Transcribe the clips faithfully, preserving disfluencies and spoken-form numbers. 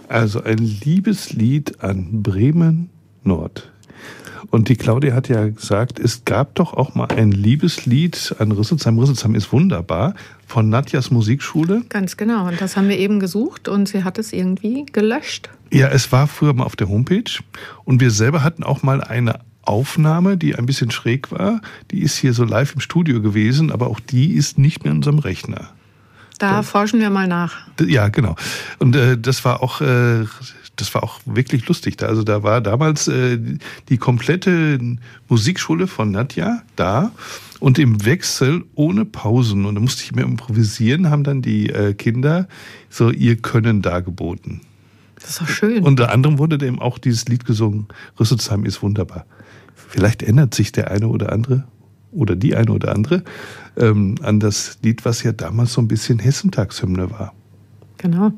Also ein Liebeslied an Bremen Nord. Und die Claudia hat ja gesagt, es gab doch auch mal ein Liebeslied an Rüsselsheim. Rüsselsheim ist wunderbar, von Nadjas Musikschule. Ganz genau. Und das haben wir eben gesucht und sie hat es irgendwie gelöscht. Ja, es war früher mal auf der Homepage. Und wir selber hatten auch mal eine Aufnahme, die ein bisschen schräg war. Die ist hier so live im Studio gewesen, aber auch die ist nicht mehr in unserem Rechner. Da ja. forschen wir mal nach. Ja, genau. Und äh, das war auch... Äh, Das war auch wirklich lustig. Also da war damals äh, die komplette Musikschule von Nadja da und im Wechsel ohne Pausen. Und da musste ich mehr improvisieren, haben dann die äh, Kinder so ihr Können dargeboten. Das ist doch schön. Unter anderem wurde dem auch dieses Lied gesungen, Rüsselsheim ist wunderbar. Vielleicht ändert sich der eine oder andere oder die eine oder andere ähm, an das Lied, was ja damals so ein bisschen Hessentagshymne war. Genau.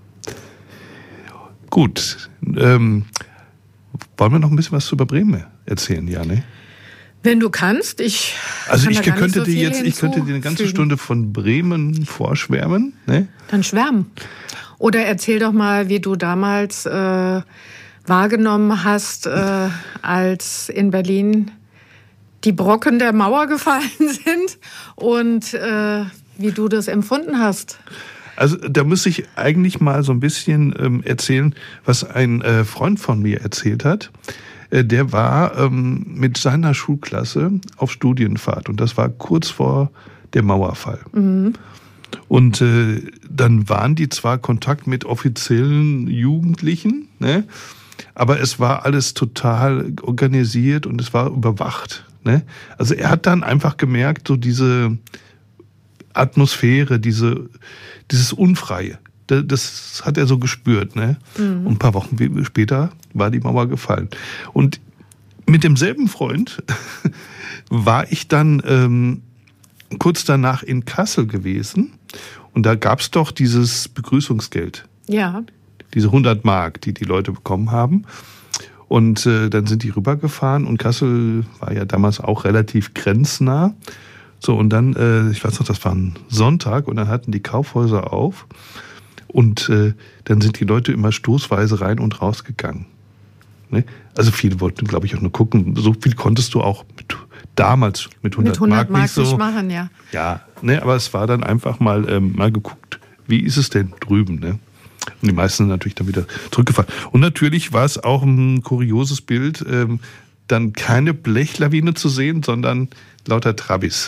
Gut, ähm, wollen wir noch ein bisschen was über Bremen erzählen, Jane? Wenn du kannst, ich Also kann ich da gar könnte nicht so dir viel jetzt, ich könnte dir eine ganze Stunde von Bremen vorschwärmen. Ne? Dann schwärmen. Oder erzähl doch mal, wie du damals äh, wahrgenommen hast, äh, als in Berlin die Brocken der Mauer gefallen sind und äh, wie du das empfunden hast. Also da muss ich eigentlich mal so ein bisschen ähm, erzählen, was ein äh, Freund von mir erzählt hat. Äh, der war ähm, mit seiner Schulklasse auf Studienfahrt und das war kurz vor dem Mauerfall. Mhm. Und äh, dann waren die zwar Kontakt mit offiziellen Jugendlichen, ne? Aber es war alles total organisiert und es war überwacht. Ne? Also er hat dann einfach gemerkt, so diese Atmosphäre, diese dieses Unfreie, das hat er so gespürt. Ne? Mhm. Und ein paar Wochen später war die Mauer gefallen. Und mit demselben Freund war ich dann ähm, kurz danach in Kassel gewesen. Und da gab es doch dieses Begrüßungsgeld. Ja. Diese hundert Mark, die die Leute bekommen haben. Und äh, dann sind die rübergefahren. Und Kassel war ja damals auch relativ grenznah. So, und dann, äh, ich weiß noch, das war ein Sonntag und dann hatten die Kaufhäuser auf und äh, dann sind die Leute immer stoßweise rein und rausgegangen. Ne? Also viele wollten, glaube ich, auch nur gucken. So viel konntest du auch mit, damals mit hundert, mit hundert Mark, Mark nicht so nicht machen, ja. Ja, ne, aber es war dann einfach mal, ähm, mal geguckt, wie ist es denn drüben, ne? Und die meisten sind natürlich dann wieder zurückgefahren. Und natürlich war es auch ein kurioses Bild, ähm, dann keine Blechlawine zu sehen, sondern lauter Trabis.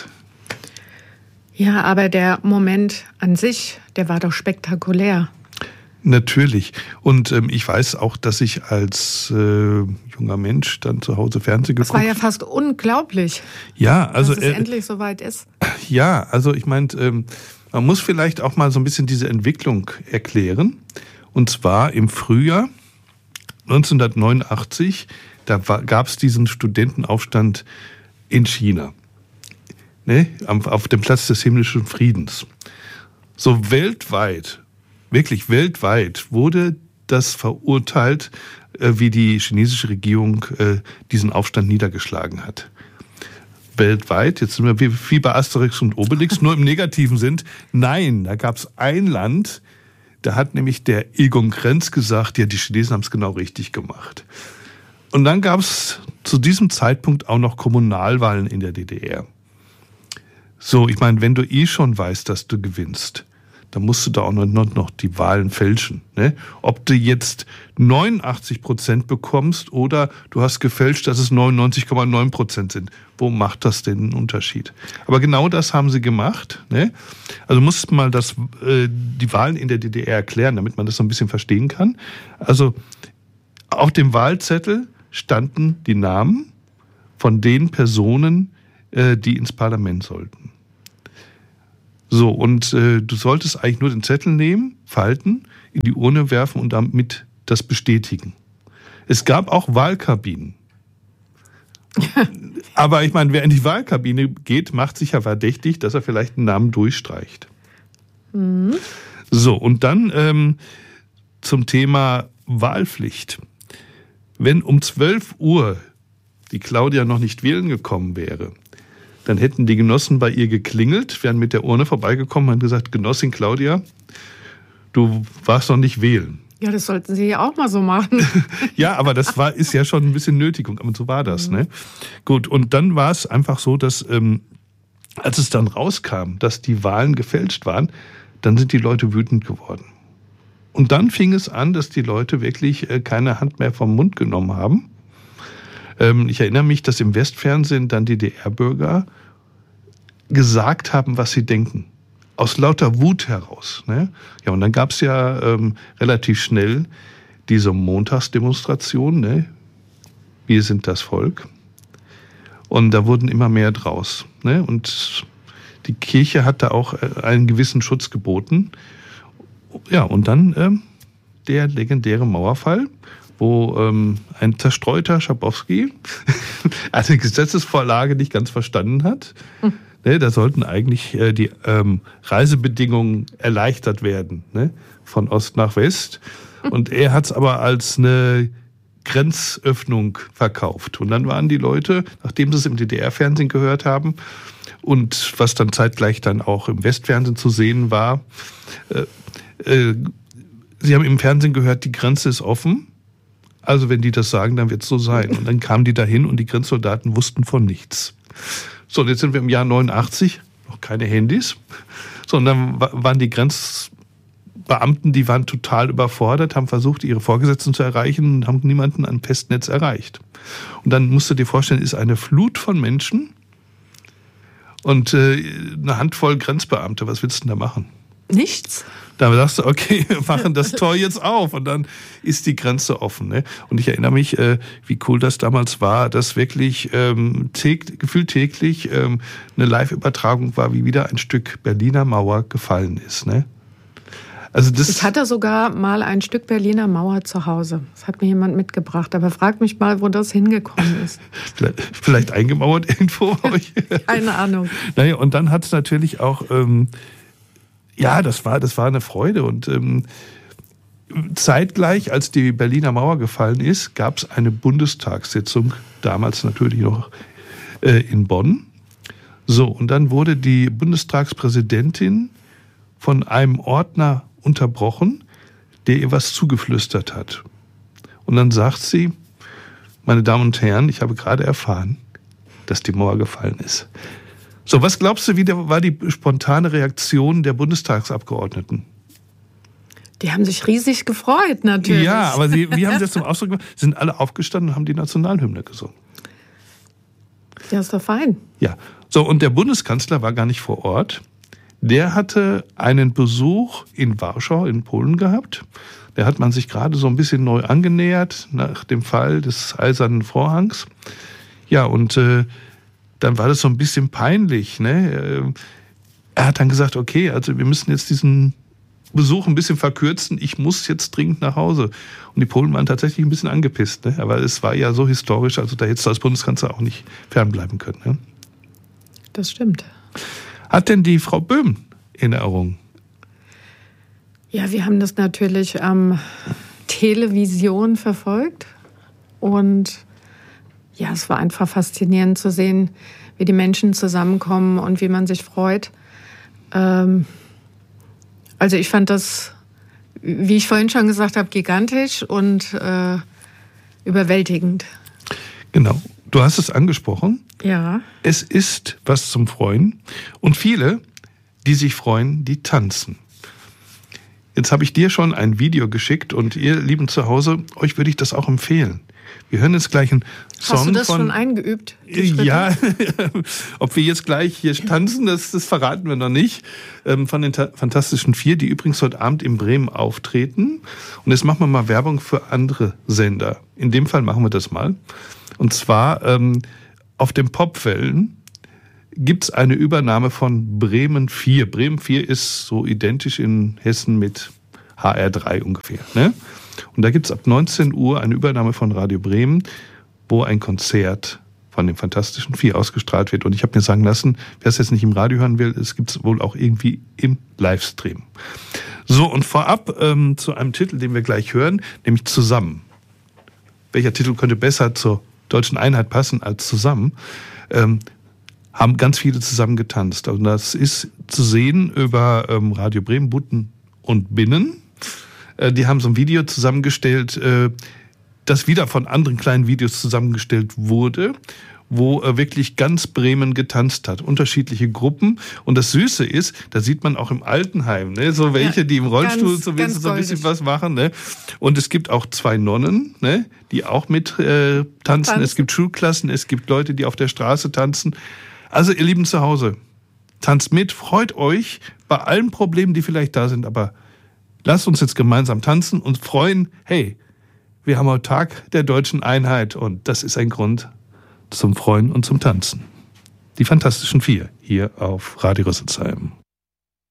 Ja, aber der Moment an sich, der war doch spektakulär. Natürlich. Und ähm, ich weiß auch, dass ich als äh, junger Mensch dann zu Hause Fernsehen geguckt habe. Das war ja fast unglaublich, ja, also, dass es äh, endlich soweit ist. Ja, also ich meine, ähm, man muss vielleicht auch mal so ein bisschen diese Entwicklung erklären. Und zwar im Frühjahr neunzehnhundertneunundachtzig, da gab es diesen Studentenaufstand in China. Ne, auf dem Platz des himmlischen Friedens. So weltweit, wirklich weltweit wurde das verurteilt, wie die chinesische Regierung diesen Aufstand niedergeschlagen hat. Weltweit, jetzt sind wir wie bei Asterix und Obelix, nur im negativen Sinn. Nein, da gab es ein Land, da hat nämlich der Egon Krenz gesagt, ja, die Chinesen haben es genau richtig gemacht. Und dann gab es zu diesem Zeitpunkt auch noch Kommunalwahlen in der D D R. So, ich meine, wenn du eh schon weißt, dass du gewinnst, dann musst du da auch noch, noch die Wahlen fälschen. Ne? Ob du jetzt neunundachtzig Prozent bekommst oder du hast gefälscht, dass es neunundneunzig Komma neun Prozent sind. Wo macht das denn einen Unterschied? Aber genau das haben sie gemacht. Ne? Also musst mal das, äh, die Wahlen in der D D R erklären, damit man das so ein bisschen verstehen kann. Also auf dem Wahlzettel standen die Namen von den Personen, äh, die ins Parlament sollten. So, und äh, du solltest eigentlich nur den Zettel nehmen, falten, in die Urne werfen und damit das bestätigen. Es gab auch Wahlkabinen. Aber ich meine, wer in die Wahlkabine geht, macht sich ja verdächtig, dass er vielleicht einen Namen durchstreicht. Mhm. So, und dann ähm, zum Thema Wahlpflicht. Wenn um zwölf Uhr die Claudia noch nicht wählen gekommen wäre, dann hätten die Genossen bei ihr geklingelt, wären mit der Urne vorbeigekommen und gesagt, Genossin Claudia, du warst noch nicht wählen. Ja, das sollten Sie ja auch mal so machen. Ja, aber das war, ist ja schon ein bisschen nötig und so war das. Mhm. Ne? Gut, und dann war es einfach so, dass ähm, als es dann rauskam, dass die Wahlen gefälscht waren, dann sind die Leute wütend geworden. Und dann fing es an, dass die Leute wirklich äh, keine Hand mehr vom Mund genommen haben. Ähm, ich erinnere mich, dass im Westfernsehen dann D D R-Bürger gesagt haben, was sie denken. Aus lauter Wut heraus. Ne? Ja, und dann gab es ja ähm, relativ schnell diese Montagsdemonstration. Ne? Wir sind das Volk. Und da wurden immer mehr draus. Ne? Und die Kirche hat da auch einen gewissen Schutz geboten. Ja, und dann ähm, der legendäre Mauerfall, wo ähm, ein zerstreuter Schabowski eine Gesetzesvorlage nicht ganz verstanden hat. Hm. Ne, da sollten eigentlich äh, die ähm, Reisebedingungen erleichtert werden, ne, von Ost nach West. Und er hat es aber als eine Grenzöffnung verkauft. Und dann waren die Leute, nachdem sie es im D D R-Fernsehen gehört haben und was dann zeitgleich dann auch im Westfernsehen zu sehen war, äh, äh, sie haben im Fernsehen gehört, die Grenze ist offen. Also wenn die das sagen, dann wird es so sein. Und dann kamen die dahin und die Grenzsoldaten wussten von nichts. So, und jetzt sind wir im Jahr neunundachtzig, noch keine Handys. So, und dann waren die Grenzbeamten, die waren total überfordert, haben versucht, ihre Vorgesetzten zu erreichen und haben niemanden an Festnetz erreicht. Und dann musst du dir vorstellen, ist eine Flut von Menschen und äh, eine Handvoll Grenzbeamte. Was willst du denn da machen? Nichts. Da sagst du, okay, wir machen das Tor jetzt auf und dann ist die Grenze offen. Ne? Und ich erinnere mich, äh, wie cool das damals war, dass wirklich ähm, täg- gefühlt täglich ähm, eine Live-Übertragung war, wie wieder ein Stück Berliner Mauer gefallen ist. Ne? Also das ich hatte sogar mal ein Stück Berliner Mauer zu Hause. Das hat mir jemand mitgebracht. Aber frag mich mal, wo das hingekommen ist. vielleicht, vielleicht eingemauert irgendwo. Keine Ahnung. Naja, und dann hat es natürlich auch... Ähm, Ja, das war, das war eine Freude. Und ähm, zeitgleich, als die Berliner Mauer gefallen ist, gab es eine Bundestagssitzung, damals natürlich noch äh, in Bonn. So, und dann wurde die Bundestagspräsidentin von einem Ordner unterbrochen, der ihr was zugeflüstert hat. Und dann sagt sie, meine Damen und Herren, ich habe gerade erfahren, dass die Mauer gefallen ist. So, was glaubst du, wie der, war die spontane Reaktion der Bundestagsabgeordneten? Die haben sich riesig gefreut, natürlich. Ja, aber sie, wie haben sie das zum Ausdruck gemacht? Sie sind alle aufgestanden und haben die Nationalhymne gesungen. Ja, ist doch fein. Ja, so, und der Bundeskanzler war gar nicht vor Ort. Der hatte einen Besuch in Warschau in Polen gehabt. Da hat man sich gerade so ein bisschen neu angenähert nach dem Fall des Eisernen Vorhangs. Ja, und äh, dann war das so ein bisschen peinlich. Ne? Er hat dann gesagt, okay, also wir müssen jetzt diesen Besuch ein bisschen verkürzen. Ich muss jetzt dringend nach Hause. Und die Polen waren tatsächlich ein bisschen angepisst. Ne? Aber es war ja so historisch, also da hättest du als Bundeskanzler auch nicht fernbleiben können. Ne? Das stimmt. Hat denn die Frau Böhm Erinnerung? Ja, wir haben das natürlich am ähm, Television verfolgt. Und ja, es war einfach faszinierend zu sehen, wie die Menschen zusammenkommen und wie man sich freut. Ähm, also ich fand das, wie ich vorhin schon gesagt habe, gigantisch und äh, überwältigend. Genau, du hast es angesprochen. Ja. Es ist was zum Freuen. Und viele, die sich freuen, die tanzen. Jetzt habe ich dir schon ein Video geschickt und ihr Lieben zu Hause, euch würde ich das auch empfehlen. Wir hören jetzt gleich einen Song von... Hast du das von, schon eingeübt? Ja, ob wir jetzt gleich hier tanzen, das, das verraten wir noch nicht. Ähm, von den Ta- Fantastischen Vier, die übrigens heute Abend in Bremen auftreten. Und jetzt machen wir mal Werbung für andere Sender. In dem Fall machen wir das mal. Und zwar ähm, auf den Popwellen gibt es eine Übernahme von Bremen vier. Bremen vier ist so identisch in Hessen mit H R drei ungefähr, ne? Und da gibt es ab neunzehn Uhr eine Übernahme von Radio Bremen, wo ein Konzert von den Fantastischen Vier ausgestrahlt wird. Und ich habe mir sagen lassen, wer es jetzt nicht im Radio hören will, es gibt es wohl auch irgendwie im Livestream. So, und vorab ähm, zu einem Titel, den wir gleich hören, nämlich Zusammen. Welcher Titel könnte besser zur deutschen Einheit passen als Zusammen? Ähm, haben ganz viele zusammen getanzt. Und das ist zu sehen über ähm, Radio Bremen, Butten und Binnen. Äh, die haben so ein Video zusammengestellt, äh, das wieder von anderen kleinen Videos zusammengestellt wurde, wo äh, wirklich ganz Bremen getanzt hat. Unterschiedliche Gruppen. Und das Süße ist, da sieht man auch im Altenheim, ne, so welche, ja, die im Rollstuhl ganz, so, ganz so ein bisschen was machen. Ne? Und es gibt auch zwei Nonnen, ne, die auch mit äh, tanzen. tanzen. Es gibt Schulklassen, es gibt Leute, die auf der Straße tanzen. Also ihr Lieben zu Hause, tanzt mit, freut euch bei allen Problemen, die vielleicht da sind. Aber lasst uns jetzt gemeinsam tanzen und freuen, hey, wir haben heute Tag der deutschen Einheit und das ist ein Grund zum Freuen und zum Tanzen. Die Fantastischen Vier hier auf Radio Rüsselsheim.